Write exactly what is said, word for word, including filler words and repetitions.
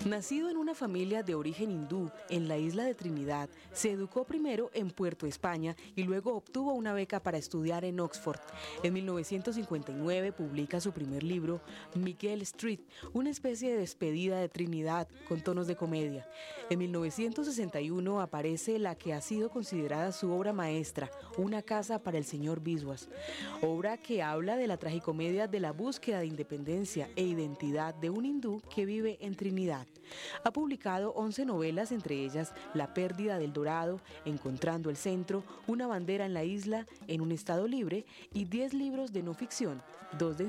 Nacido en una familia de origen hindú en la isla de Trinidad, se educó primero en Puerto España y luego obtuvo una beca para estudiar en Oxford. En mil novecientos cincuenta y nueve publica su primer libro, Miguel Street, una especie de despedida de Trinidad con tonos de comedia. En mil novecientos sesenta y uno aparece la que ha sido considerada su obra maestra, Una casa para el señor Biswas, obra que habla de la tragicomedia de la búsqueda de independencia e identidad de un hindú que vive en Trinidad. Ha publicado once novelas, entre ellas La pérdida del Dorado, Encontrando el centro, Una bandera en la isla, En un estado libre, y diez libros de no ficción, dos de